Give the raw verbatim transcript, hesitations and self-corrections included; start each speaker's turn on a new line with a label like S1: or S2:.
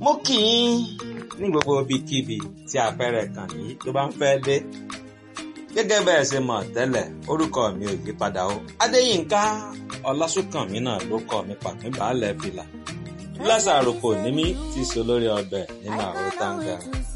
S1: mo kì í ní gbogbo ibikíbi tí afẹ́rẹ́ kàn yìí tó bá ń fẹ́ dé. Gẹ́gẹ́ bẹ́ẹ̀ ṣe mọ̀ tẹ́lẹ̀, orúkọ mi ò yí padà o. Adéyínká Ọlásùnkànmí náà ló kọ mi pàpín baálẹ̀ fìlà. Lásàrò kò ní mí tí so lórí ọbẹ̀ nínú àwo táǹgà.